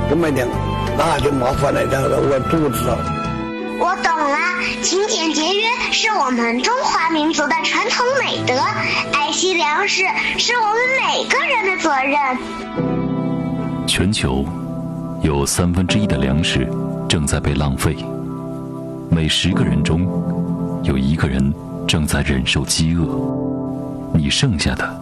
不买点，那就麻烦了，我肚子了。 我懂了，勤俭节约是我们中华民族的传统美德，爱惜粮食是我们每个人的责任。 全球有1/3的粮食正在被浪费，每10个人中有1个人正在忍受饥饿。你剩下的